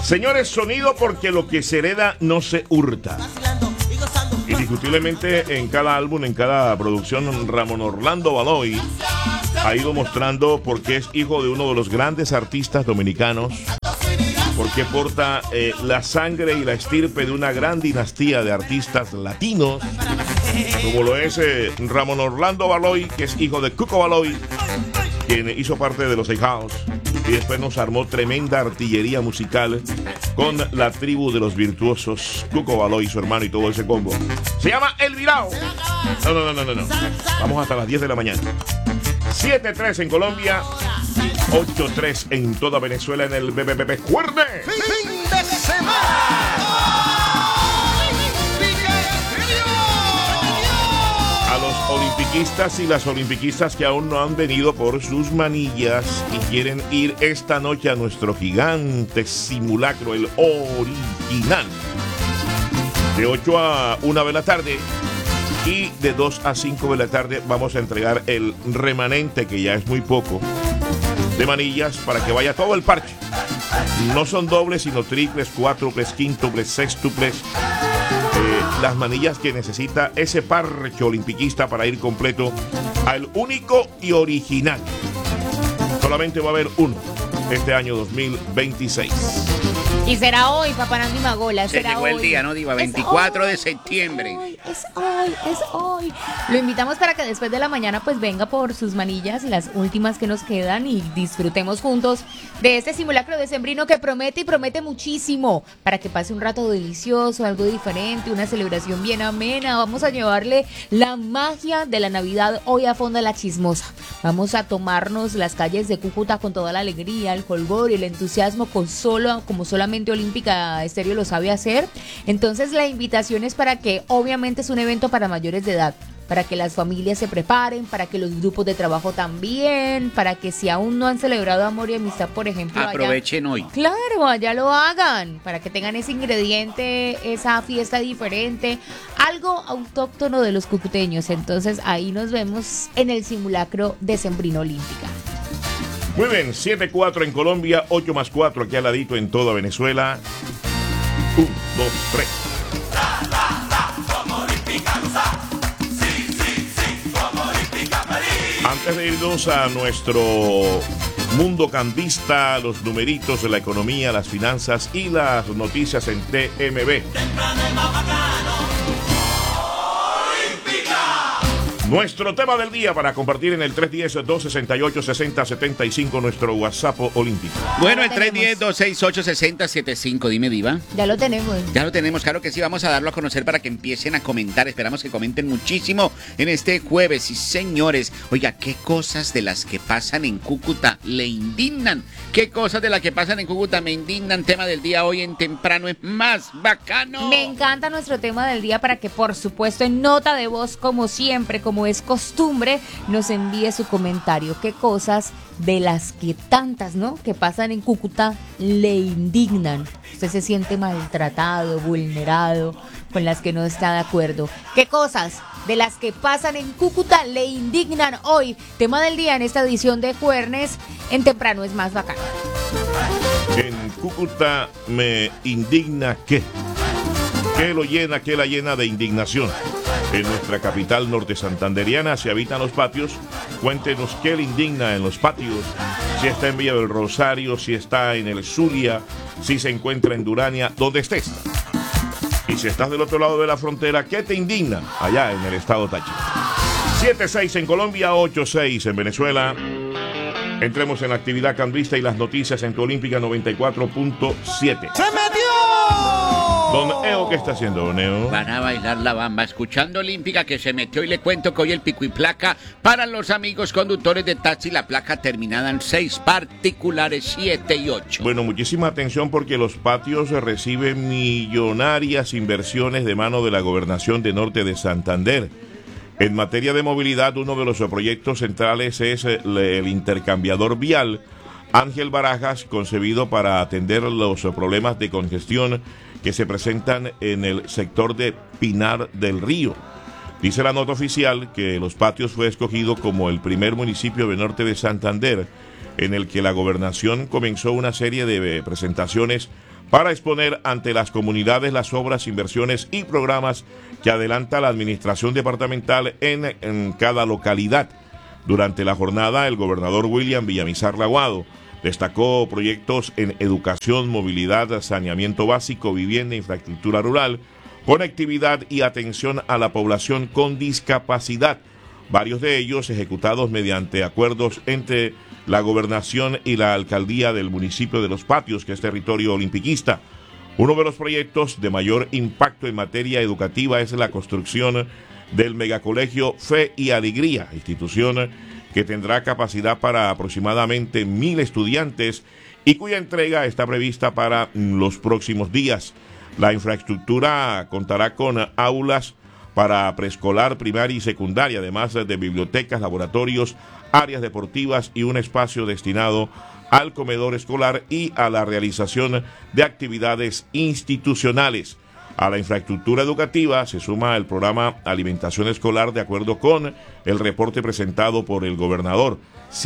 Señores, sonido porque lo que se hereda no se hurta. Indiscutiblemente en cada álbum, en cada producción, Ramón Orlando Baloy ha ido mostrando por qué es hijo de uno de los grandes artistas dominicanos, por qué porta la sangre y la estirpe de una gran dinastía de artistas latinos, como lo es Ramón Orlando Baloy, que es hijo de Cuco Baloy, quien hizo parte de los Hijaos y después nos armó tremenda artillería musical con la tribu de los virtuosos, Cuco Baloy y su hermano y todo ese combo. Se llama El Virao. No. Vamos hasta las 10 de la mañana. 7-3 en Colombia, 8-3 en toda Venezuela en el BBB Cuerne. ¡Fin de semana! A los olimpiquistas y las olimpiquistas que aún no han venido por sus manillas y quieren ir esta noche a nuestro gigante simulacro, el original, de 8 a 1 de la tarde y de 2 a 5 de la tarde vamos a entregar el remanente, que ya es muy poco, de manillas para que vaya todo el parche. No son dobles, sino triples, cuádruples, quíntuples, sextuples. Las manillas que necesita ese parche olimpiquista para ir completo al único y original. Solamente va a haber uno este año 2026. Y será hoy, Papá Nando y Magola. Se llegó el día, ¿no, Diva? 24 de septiembre. Es hoy. Lo invitamos para que después de la mañana pues venga por sus manillas, las últimas que nos quedan, y disfrutemos juntos de este simulacro decembrino que promete y promete muchísimo, para que pase un rato delicioso, algo diferente, una celebración bien amena. Vamos a llevarle la magia de la Navidad hoy a Fonda La Chismosa. Vamos a tomarnos las calles de Cúcuta con toda la alegría, el jolgorio y el entusiasmo como solamente Olímpica Estéreo lo sabe hacer. Entonces la invitación es para que, obviamente es un evento para mayores de edad, para que las familias se preparen, para que los grupos de trabajo también, para que si aún no han celebrado amor y amistad, por ejemplo, aprovechen hoy. Claro, allá lo hagan, para que tengan ese ingrediente, esa fiesta diferente, algo autóctono de los cucuteños. Entonces ahí nos vemos en el simulacro decembrino olímpica. Muy bien, 7-4 en Colombia, 8+4 aquí al ladito en toda Venezuela. 1, 2, 3. Antes de irnos a nuestro mundo cambista, los numeritos de la economía, las finanzas y las noticias en TMB. Nuestro tema del día para compartir en el 310-268-6075, nuestro WhatsApp olímpico. Bueno, el 310-268-6075, dime, Diva. Ya lo tenemos. Ya lo tenemos, claro que sí, vamos a darlo a conocer para que empiecen a comentar. Esperamos que comenten muchísimo en este jueves. Y señores, oiga, ¿qué cosas de las que pasan en Cúcuta le indignan? ¿Qué cosas de las que pasan en Cúcuta me indignan? Tema del día hoy en Temprano es más bacano. Me encanta nuestro tema del día, para que, por supuesto, en nota de voz, como siempre, como es costumbre, nos envíe su comentario. ¿Qué cosas de las que tantas, ¿no?, que pasan en Cúcuta le indignan? Usted se siente maltratado, vulnerado, con las que no está de acuerdo. ¿Qué cosas de las que pasan en Cúcuta le indignan hoy? Tema del día en esta edición de Jueves en Temprano es más bacano. En Cúcuta me indigna ¿qué? ¿Qué lo llena? ¿Qué la llena de indignación? En nuestra capital norte santanderiana, si habitan los patios, cuéntenos qué le indigna en los patios. Si está en Villa del Rosario, si está en el Zulia, si se encuentra en Durania, donde estés. Y si estás del otro lado de la frontera, ¿qué te indigna allá en el estado Táchira? 7-6 en Colombia, 8-6 en Venezuela. Entremos en la actividad cambista y las noticias en tu Olímpica 94.7. ¡Se metió! Don Eo, ¿qué está haciendo, Don Eo? Van a bailar la bamba escuchando Olímpica, que se metió, y le cuento que hoy el pico y placa para los amigos conductores de taxi, la placa terminada en 6, particulares 7 y 8. Bueno, muchísima atención porque los patios reciben millonarias inversiones de mano de la Gobernación de Norte de Santander. En materia de movilidad, uno de los proyectos centrales es el intercambiador vial Ángel Barajas, concebido para atender los problemas de congestión que se presentan en el sector de Pinar del Río. Dice la nota oficial que Los Patios fue escogido como el primer municipio de norte de Santander en el que la gobernación comenzó una serie de presentaciones para exponer ante las comunidades las obras, inversiones y programas que adelanta la administración departamental en cada localidad. Durante la jornada, el gobernador William Villamizar Laguado destacó proyectos en educación, movilidad, saneamiento básico, vivienda, infraestructura rural, conectividad y atención a la población con discapacidad, varios de ellos ejecutados mediante acuerdos entre la gobernación y la alcaldía del municipio de Los Patios, que es territorio olimpiquista. Uno de los proyectos de mayor impacto en materia educativa es la construcción del megacolegio Fe y Alegría, institución que tendrá capacidad para aproximadamente 1,000 estudiantes y cuya entrega está prevista para los próximos días. La infraestructura contará con aulas para preescolar, primaria y secundaria, además de bibliotecas, laboratorios, áreas deportivas y un espacio destinado al comedor escolar y a la realización de actividades institucionales. A la infraestructura educativa se suma el programa Alimentación Escolar de acuerdo con el reporte presentado por el gobernador.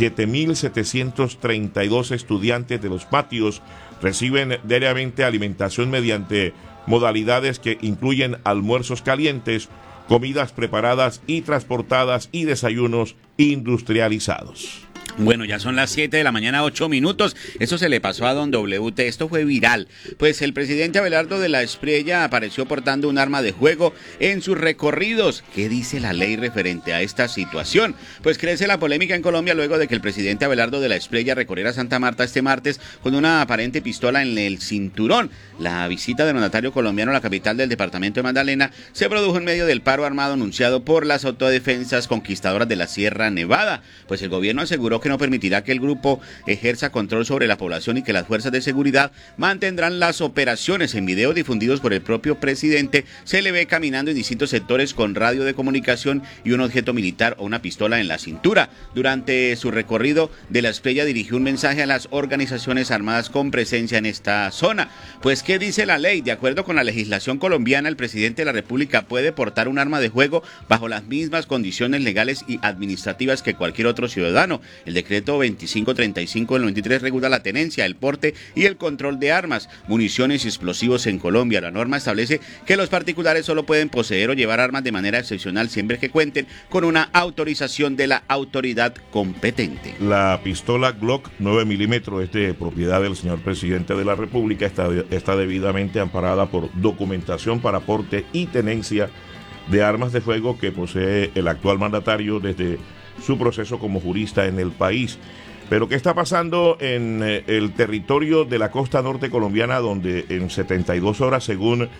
7,732 estudiantes de Los Patios reciben diariamente alimentación mediante modalidades que incluyen almuerzos calientes, comidas preparadas y transportadas y desayunos industrializados. Bueno, ya son las 7 de la mañana, 8 minutos. Eso se le pasó a don WT, esto fue viral. Pues el presidente Abelardo de la Espriella apareció portando un arma de fuego en sus recorridos. ¿Qué dice la ley referente a esta situación? Pues crece la polémica en Colombia luego de que el presidente Abelardo de la Espriella recorriera Santa Marta este martes con una aparente pistola en el cinturón. La visita del mandatario colombiano a la capital del departamento de Magdalena se produjo en medio del paro armado anunciado por las autodefensas conquistadoras de la Sierra Nevada. Pues el gobierno aseguró que no permitirá que el grupo ejerza control sobre la población y que las fuerzas de seguridad mantendrán las operaciones. En videos difundidos por el propio presidente se le ve caminando en distintos sectores con radio de comunicación y un objeto militar o una pistola en la cintura. Durante su recorrido de la Espriella dirigió un mensaje a las organizaciones armadas con presencia en esta zona. Pues, ¿qué dice la ley? De acuerdo con la legislación colombiana, el presidente de la República puede portar un arma de fuego bajo las mismas condiciones legales y administrativas que cualquier otro ciudadano. El decreto 2535 del 93 regula la tenencia, el porte y el control de armas, municiones y explosivos en Colombia. La norma establece que los particulares solo pueden poseer o llevar armas de manera excepcional siempre que cuenten con una autorización de la autoridad competente. La pistola Glock 9 milímetros es de propiedad del señor presidente de la República, está debidamente amparada por documentación para porte y tenencia de armas de fuego que posee el actual mandatario desde su proceso como jurista en el país. Pero ¿qué está pasando en el territorio de la costa norte colombiana, donde en 72 horas, según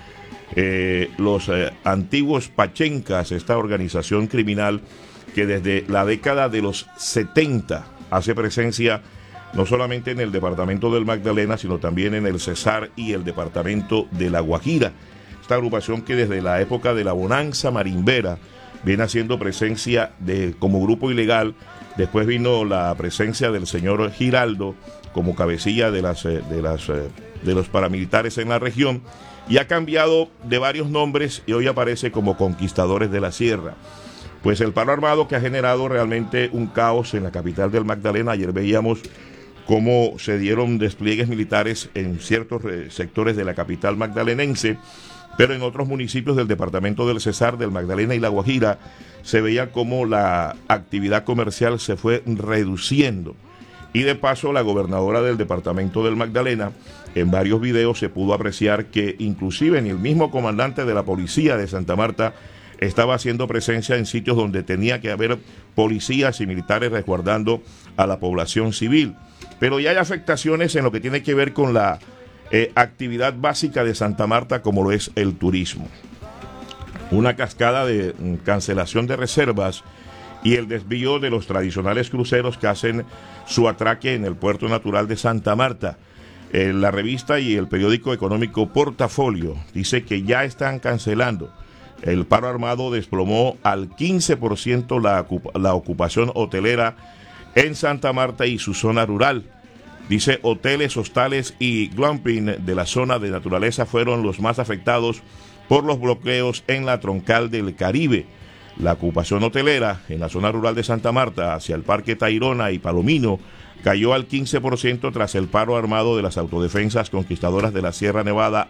los antiguos Pachencas, esta organización criminal que desde la década de los 70 hace presencia no solamente en el departamento del Magdalena, sino también en el Cesar y el departamento de La Guajira? Esta agrupación que desde la época de la bonanza marimbera viene haciendo presencia como grupo ilegal. Después vino la presencia del señor Giraldo como cabecilla de los paramilitares en la región, y ha cambiado de varios nombres y hoy aparece como Conquistadores de la Sierra. Pues el paro armado que ha generado realmente un caos en la capital del Magdalena. Ayer veíamos cómo se dieron despliegues militares en ciertos sectores de la capital magdalenense, pero en otros municipios del departamento del Cesar, del Magdalena y La Guajira se veía cómo la actividad comercial se fue reduciendo. Y de paso, la gobernadora del departamento del Magdalena, en varios videos se pudo apreciar que inclusive ni el mismo comandante de la policía de Santa Marta estaba haciendo presencia en sitios donde tenía que haber policías y militares resguardando a la población civil. Pero ya hay afectaciones en lo que tiene que ver con la actividad básica de Santa Marta, como lo es el turismo. Una cascada de cancelación de reservas y el desvío de los tradicionales cruceros que hacen su atraque en el puerto natural de Santa Marta. La revista y el periódico económico Portafolio dice que ya están cancelando. El paro armado desplomó al 15% la ocupación hotelera en Santa Marta y su zona rural. Dice, hoteles, hostales y glamping de la zona de naturaleza fueron los más afectados por los bloqueos en la troncal del Caribe. La ocupación hotelera en la zona rural de Santa Marta, hacia el Parque Tayrona y Palomino, cayó al 15% tras el paro armado de las Autodefensas Conquistadoras de la Sierra Nevada,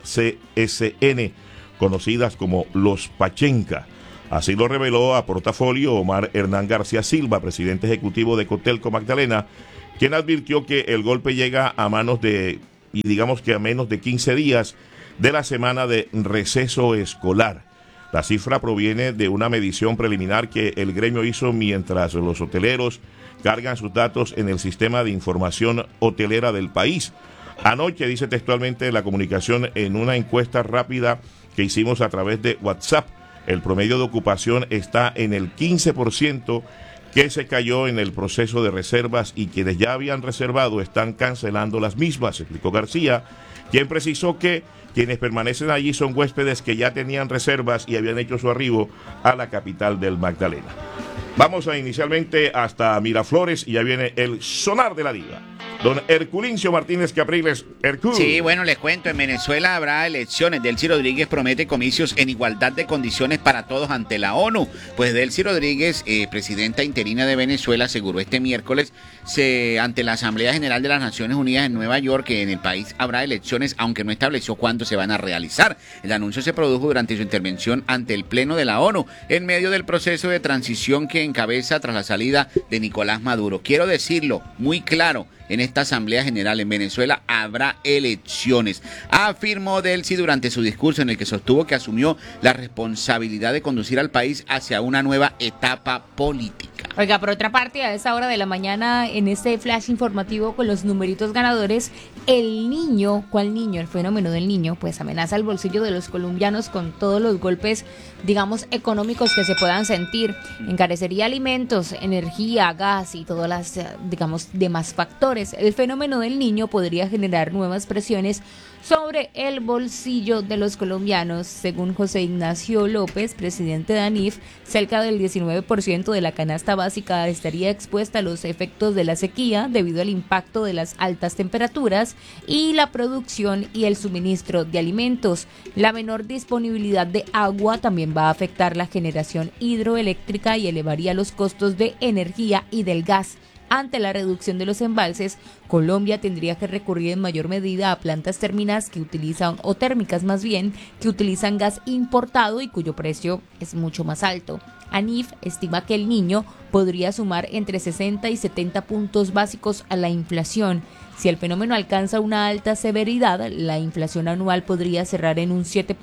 ACSN, conocidas como los Pachenca. Así lo reveló a Portafolio Omar Hernán García Silva, presidente ejecutivo de Cotelco Magdalena, quien advirtió que el golpe llega a manos de, y digamos que a menos de 15 días de la semana de receso escolar. La cifra proviene de una medición preliminar que el gremio hizo mientras los hoteleros cargan sus datos en el sistema de información hotelera del país. Anoche, dice textualmente la comunicación, en una encuesta rápida que hicimos a través de WhatsApp, el promedio de ocupación está en el 15%, que se cayó en el proceso de reservas y quienes ya habían reservado están cancelando las mismas, explicó García, quien precisó que quienes permanecen allí son huéspedes que ya tenían reservas y habían hecho su arribo a la capital del Magdalena. Vamos a inicialmente hasta Miraflores y ya viene el sonar de la diva. Don Herculincio Martínez Capriles, Hercul. Sí, bueno, les cuento, en Venezuela habrá elecciones. Delcy Rodríguez promete comicios en igualdad de condiciones para todos ante la ONU. Pues Delcy Rodríguez, presidenta interina de Venezuela, aseguró este miércoles ante la Asamblea General de las Naciones Unidas en Nueva York que en el país habrá elecciones, aunque no estableció cuándo se van a realizar. El anuncio se produjo durante su intervención ante el Pleno de la ONU, en medio del proceso de transición que encabeza tras la salida de Nicolás Maduro. Quiero decirlo muy claro, en esta Asamblea General en Venezuela habrá elecciones, afirmó Delcy durante su discurso en el que sostuvo que asumió la responsabilidad de conducir al país hacia una nueva etapa política. Oiga, por otra parte, a esa hora de la mañana, en este flash informativo con los numeritos ganadores, el niño, ¿cuál niño? El fenómeno del niño, pues amenaza el bolsillo de los colombianos con todos los golpes, digamos, económicos que se puedan sentir. Encarecería alimentos, energía, gas y todas las, digamos, demás factores. El fenómeno del niño podría generar nuevas presiones sobre el bolsillo de los colombianos. Según José Ignacio López, presidente de ANIF, cerca del 19% de la canasta básica estaría expuesta a los efectos de la sequía debido al impacto de las altas temperaturas y la producción y el suministro de alimentos. La menor disponibilidad de agua también va a afectar la generación hidroeléctrica y elevaría los costos de energía y del gas. Ante la reducción de los embalses, Colombia tendría que recurrir en mayor medida a plantas térmicas que utilizan, o térmicas más bien, que utilizan gas importado y cuyo precio es mucho más alto. ANIF estima que el niño podría sumar entre 60 y 70 puntos básicos a la inflación. Si el fenómeno alcanza una alta severidad, la inflación anual podría cerrar en un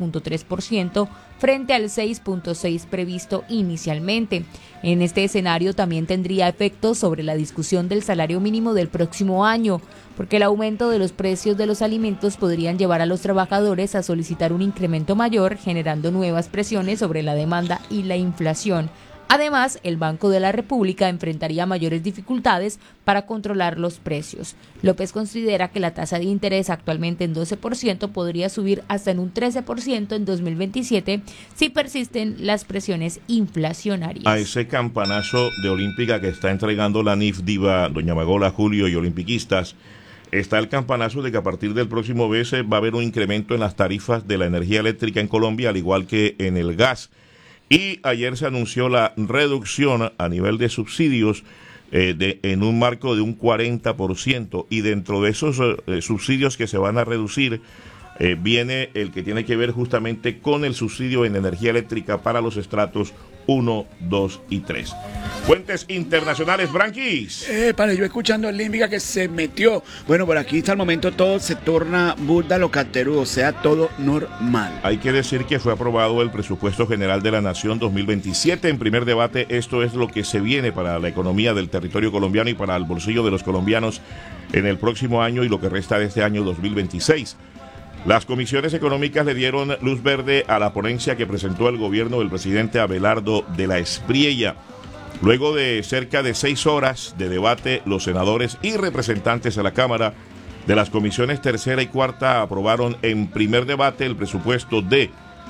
7.3% frente al 6.6% previsto inicialmente. En este escenario también tendría efectos sobre la discusión del salario mínimo del próximo año, porque el aumento de los precios de los alimentos podrían llevar a los trabajadores a solicitar un incremento mayor, generando nuevas presiones sobre la demanda y la inflación. Además, el Banco de la República enfrentaría mayores dificultades para controlar los precios. López considera que la tasa de interés, actualmente en 12%, podría subir hasta en un 13% en 2027 si persisten las presiones inflacionarias. A ese campanazo de olímpica que está entregando la NIF Diva, doña Magola, Julio y olimpiquistas, está el campanazo de que a partir del próximo mes va a haber un incremento en las tarifas de la energía eléctrica en Colombia, al igual que en el gas. Y ayer se anunció la reducción a nivel de subsidios en un marco de un 40%. Y dentro de esos subsidios que se van a reducir, viene el que tiene que ver justamente con el subsidio en energía eléctrica para los estratos 1, 2 y 3. Fuentes internacionales, Branquis. Yo escuchando el Límbica que se metió. Bueno, por aquí hasta el momento todo se torna burda locateru, o sea, todo normal. Hay que decir que fue aprobado el Presupuesto General de la Nación 2027 en primer debate. Esto es lo que se viene para la economía del territorio colombiano y para el bolsillo de los colombianos en el próximo año y lo que resta de este año 2026. Las comisiones económicas le dieron luz verde a la ponencia que presentó el gobierno del presidente Abelardo de la Espriella. Luego de cerca de 6 horas de debate, los senadores y representantes a la Cámara de las comisiones tercera y cuarta aprobaron en primer debate el presupuesto de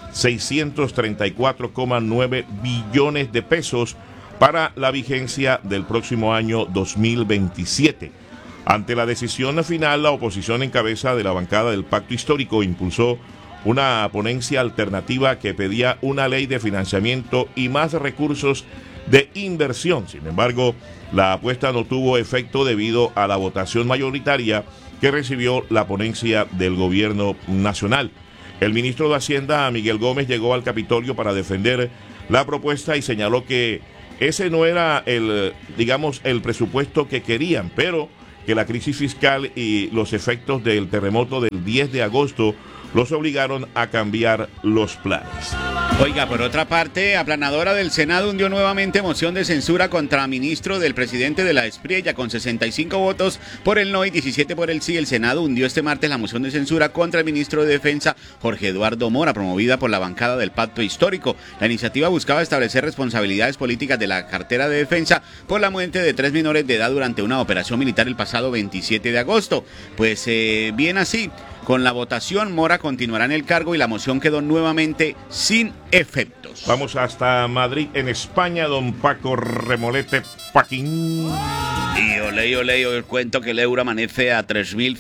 634,9 billones de pesos para la vigencia del próximo año 2027. Ante la decisión final, la oposición en cabeza de la bancada del Pacto Histórico impulsó una ponencia alternativa que pedía una ley de financiamiento y más recursos de inversión. Sin embargo, la apuesta no tuvo efecto debido a la votación mayoritaria que recibió la ponencia del gobierno nacional. El ministro de Hacienda, Miguel Gómez, llegó al Capitolio para defender la propuesta y señaló que ese no era el presupuesto que querían, pero que la crisis fiscal y los efectos del terremoto del 10 de agosto los obligaron a cambiar los planes. Oiga, por otra parte, aplanadora del Senado hundió nuevamente moción de censura contra ministro del presidente de la Espriella con 65 votos por el no y 17 por el sí. El Senado hundió este martes la moción de censura contra el ministro de Defensa, Jorge Eduardo Mora, promovida por la bancada del Pacto Histórico. La iniciativa buscaba establecer responsabilidades políticas de la cartera de defensa por la muerte de 3 menores de edad durante una operación militar el pasado 27 de agosto. Pues bien así. Con la votación, Mora continuará en el cargo y la moción quedó nuevamente sin efectos. Vamos hasta Madrid, en España, don Paco Remolete Paquín. Y olé, os cuento que el euro amanece a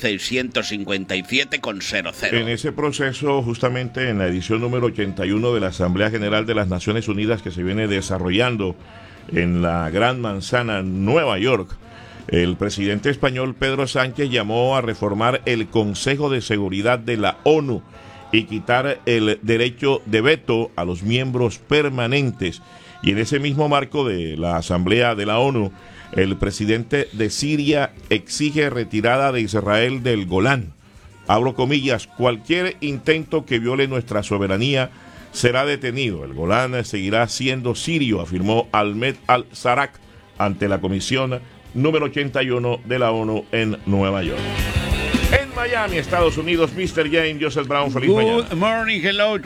3.657,00. En ese proceso, justamente en la edición número 81 de la Asamblea General de las Naciones Unidas que se viene desarrollando en la Gran Manzana, Nueva York, el presidente español Pedro Sánchez llamó a reformar el Consejo de Seguridad de la ONU y quitar el derecho de veto a los miembros permanentes. Y en ese mismo marco de la Asamblea de la ONU, el presidente de Siria exige retirada de Israel del Golán. Abro comillas, cualquier intento que viole nuestra soberanía será detenido. El Golán seguirá siendo sirio, afirmó Ahmed al-Sarak ante la Comisión número 81 de la ONU en Nueva York. En Miami, Estados Unidos, Mr. James Joseph Brown, feliz mañana. Good morning, hello,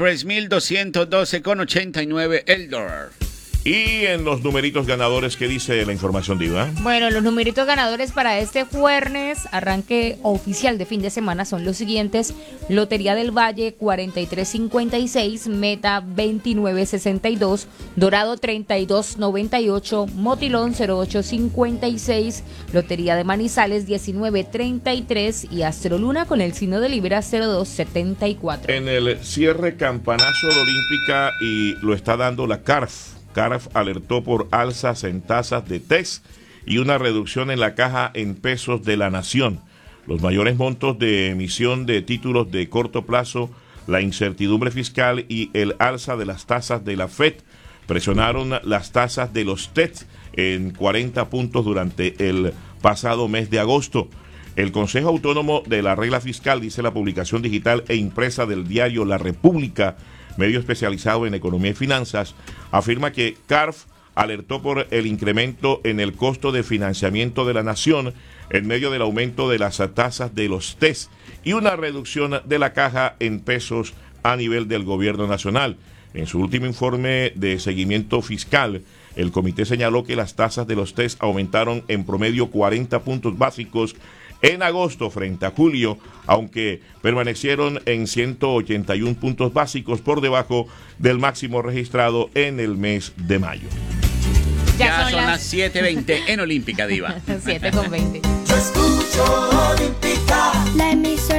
3.212,89 el dólar. Y en los numeritos ganadores, ¿qué dice la información, Diva? Bueno, los numeritos ganadores para este jueves, arranque oficial de fin de semana, son los siguientes: Lotería del Valle 4356, Meta 2962, Dorado 3298, Motilón 0856, Lotería de Manizales 1933 y Astroluna con el signo de Libra 0274. En el cierre, campanazo de Olímpica y lo está dando la CARF. CARF alertó por alzas en tasas de TES y una reducción en la caja en pesos de la nación. Los mayores montos de emisión de títulos de corto plazo, la incertidumbre fiscal y el alza de las tasas de la FED presionaron las tasas de los TES en 40 puntos durante el pasado mes de agosto. El Consejo Autónomo de la Regla Fiscal, dice la publicación digital e impresa del diario La República, medio especializado en economía y finanzas, afirma que CARF alertó por el incremento en el costo de financiamiento de la nación en medio del aumento de las tasas de los TES y una reducción de la caja en pesos a nivel del gobierno nacional. En su último informe de seguimiento fiscal, el comité señaló que las tasas de los TES aumentaron en promedio 40 puntos básicos en agosto frente a julio, aunque permanecieron en 181 puntos básicos por debajo del máximo registrado en el mes de mayo. Ya son las 7:20 en Olímpica, Diva. 7:20. Yo escucho Olímpica, La emisora